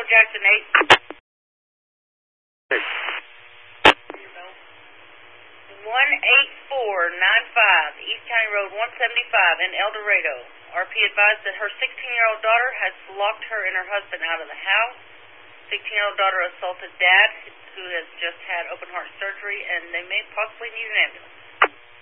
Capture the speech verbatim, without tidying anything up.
Jackson eight. one eight four nine five, East County Road one seventy-five in El Dorado. R P advised that her sixteen-year-old daughter has locked her and her husband out of the house. sixteen-year-old daughter assaulted dad, who has just had open heart surgery, and they may possibly need an ambulance.